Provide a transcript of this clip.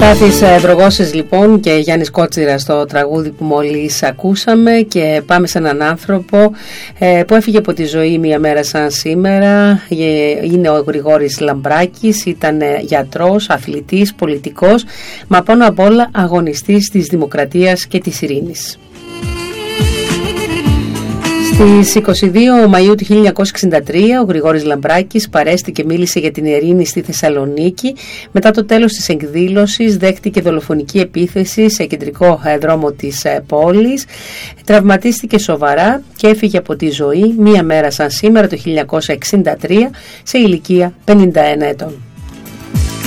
Τάφης Δρογώσης λοιπόν και Γιάννης Κότσιρας στο τραγούδι που μόλις ακούσαμε, και πάμε σε έναν άνθρωπο που έφυγε από τη ζωή μια μέρα σαν σήμερα. Είναι ο Γρηγόρης Λαμπράκης, ήταν γιατρός, αθλητής, πολιτικός, μα πάνω απ' όλα αγωνιστής της δημοκρατίας και της ειρήνης. Στις 22 Μαΐου του 1963 ο Γρηγόρης Λαμπράκης παρέστη και μίλησε για την ειρήνη στη Θεσσαλονίκη. Μετά το τέλος της εκδήλωσης δέχτηκε δολοφονική επίθεση σε κεντρικό δρόμο της πόλης. Τραυματίστηκε σοβαρά και έφυγε από τη ζωή μία μέρα σαν σήμερα το 1963 σε ηλικία 51 ετών.